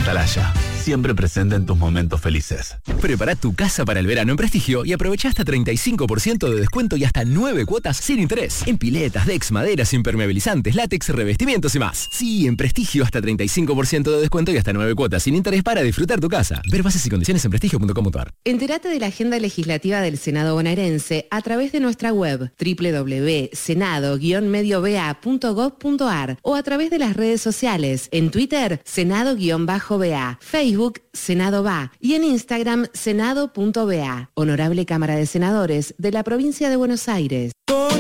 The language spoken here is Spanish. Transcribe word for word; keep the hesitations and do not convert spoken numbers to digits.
Atalaya, siempre presente en tus momentos felices. Prepara tu casa para el verano en Prestigio y aprovecha hasta treinta y cinco por ciento de descuento y hasta nueve cuotas sin interés. En piletas, decks, maderas, impermeabilizantes, látex, revestimientos y más. Sí, en Prestigio hasta treinta y cinco por ciento de descuento y hasta nueve cuotas sin interés para disfrutar tu casa. Ver bases y condiciones en prestigio punto com punto a r. Entérate de la agenda legislativa del Senado bonaerense a través de nuestra web doble u doble u doble u punto senado guion medio b a punto gov punto a r o a través de las redes sociales. En Twitter, Senado-B A, Facebook, Senado B A y en Instagram, senado punto b a. Honorable Cámara de Senadores de la Provincia de Buenos Aires.